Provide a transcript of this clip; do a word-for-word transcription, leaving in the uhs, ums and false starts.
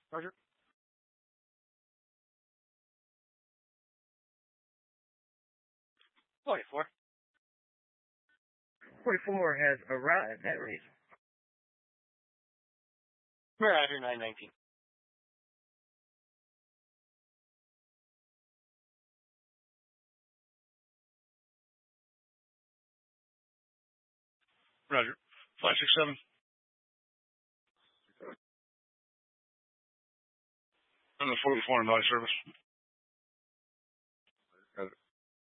Roger. Forty-four. Forty-four has arrived at race. Roger. Nine nineteen. Roger. Five six seven. I'm the forty-four in body service.